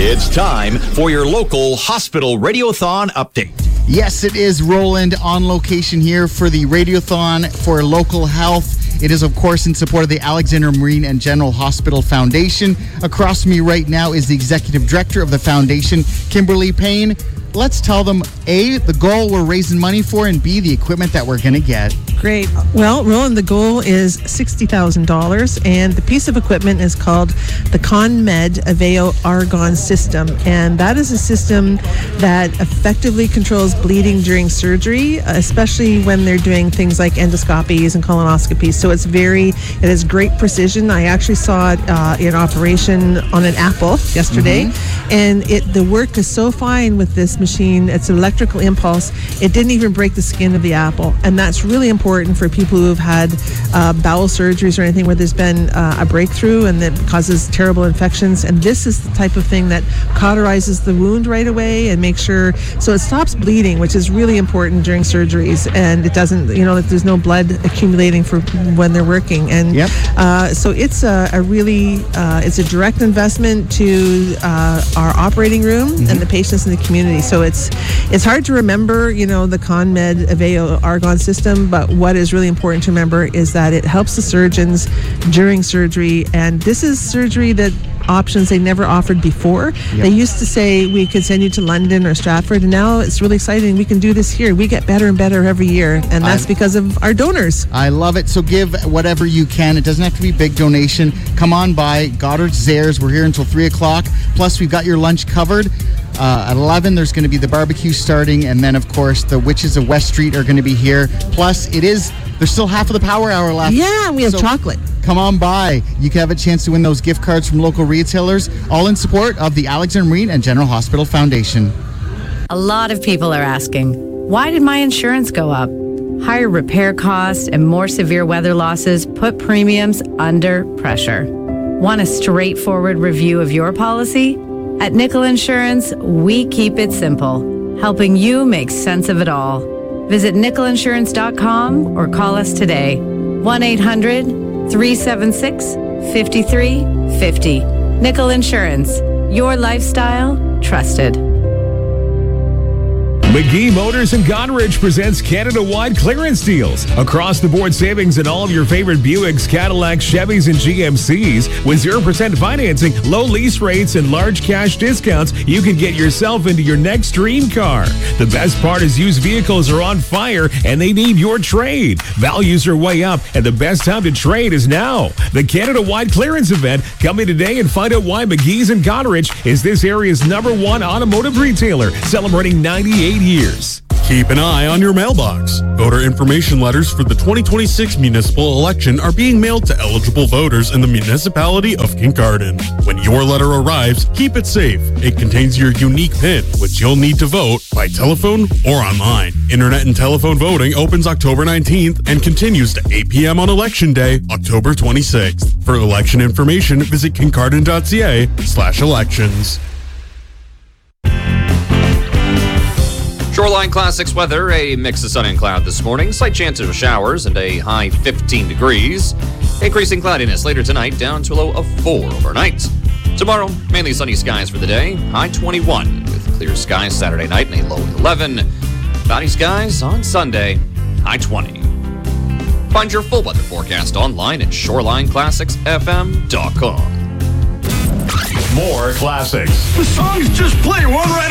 It's time for your local hospital radiothon update. Yes, it is Roland on location here for the Radiothon for Local Health. It is, of course, in support of the Alexander Marine and General Hospital Foundation. Across from me right now is the Executive Director of the Foundation, Kimberly Payne. Let's tell them, A, the goal we're raising money for, and B, the equipment that we're going to get. Great. Well, Roland, the goal is $60,000, and the piece of equipment is called the ConMed Aveo Argon system, and that is a system that effectively controls bleeding during surgery, especially when they're doing things like endoscopies and colonoscopies. So it has great precision. I actually saw it in operation on an apple yesterday, and the work is so fine with this machine. It's an electrical impulse. It didn't even break the skin of the apple, and that's really important for people who have had bowel surgeries or anything where there's been a breakthrough and that causes terrible infections. And this is the type of thing that cauterizes the wound right away and makes sure, so it stops bleeding, which is really important during surgeries, and it doesn't, there's no blood accumulating for when they're working. And so it's it's a direct investment to our operating room and the patients in the community. So it's hard to remember, the ConMed Aveo Argon system, but what is really important to remember is that it helps the surgeons during surgery, and this is surgery that options they never offered before. They used to say we could send you to London or Stratford, and now it's really exciting. We can do this here. We get better and better every year, and that's because of our donors. I love it. So give whatever you can. It doesn't have to be a big donation. Come on by Goddard Zares. We're here until 3 o'clock. Plus, we've got your lunch covered. At 11, there's going to be the barbecue starting, and then, of course, the Witches of West Street are going to be here. Plus, there's still half of the power hour left. Yeah, we have chocolate. Come on by. You can have a chance to win those gift cards from local retailers, all in support of the Alexander Marine and General Hospital Foundation. A lot of people are asking, why did my insurance go up? Higher repair costs and more severe weather losses put premiums under pressure. Want a straightforward review of your policy? At Nickel Insurance, we keep it simple, helping you make sense of it all. Visit nickelinsurance.com or call us today, 1-800-376-5350. Nickel Insurance, your lifestyle trusted. McGee Motors and Goderich presents Canada-wide clearance deals. Across-the-board savings in all of your favorite Buicks, Cadillacs, Chevys, and GMCs. With 0% financing, low lease rates, and large cash discounts, you can get yourself into your next dream car. The best part is used vehicles are on fire, and they need your trade. Values are way up, and the best time to trade is now. The Canada-wide clearance event. Come in today and find out why McGee's and Goderich is this area's #1 automotive retailer, celebrating 98 years. Keep an eye on your mailbox. Voter information letters for the 2026 municipal election are being mailed to eligible voters in the municipality of Kincardine. When your letter arrives, keep it safe. It contains your unique PIN, which you'll need to vote by telephone or online. Internet and telephone voting opens October 19th and continues to 8 p.m. on Election Day, October 26th. For election information, visit kincardine.ca/elections. Shoreline Classics weather, a mix of sun and cloud this morning. Slight chance of showers and a high 15 degrees. Increasing cloudiness later tonight down to a low of 4 overnight. Tomorrow, mainly sunny skies for the day. High 21 with clear skies Saturday night and a low 11. Cloudy skies on Sunday. High 20. Find your full weather forecast online at ShorelineClassicsFM.com. More classics. The songs just play one right